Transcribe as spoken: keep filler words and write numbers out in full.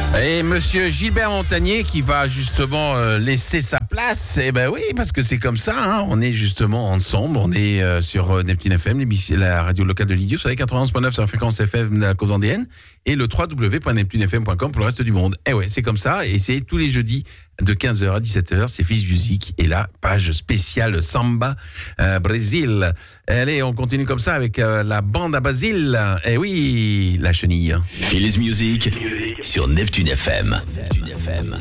Et monsieur Gilbert Montagnier qui va justement euh, laisser sa place. Eh ben oui, parce que c'est comme ça, hein. On est justement ensemble, on est euh, sur euh, Neptune F M, la radio locale de l'Idiot, sur les quatre-vingt-onze virgule neuf sur la fréquence F M de la côte vendéenne, et le w w w point neptune f m point com pour le reste du monde. Eh ouais, c'est comme ça, et c'est tous les jeudis de quinze heures à dix-sept heures, c'est Fizz Music, et la page spéciale Samba euh, Brésil. Allez, on continue comme ça avec euh, la bande à Basile. Eh oui, la chenille. Fizz Music sur Neptune F M. Neptune F M.